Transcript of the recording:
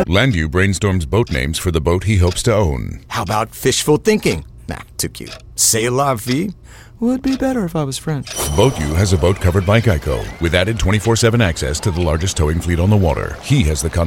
Landu brainstorms boat names for the boat he hopes to own. How about fishful thinking? Nah, too cute. C'est la vie? Would be better if I was French. BoatU has a boat covered by Geico with added 24/7 access to the largest towing fleet on the water. He has the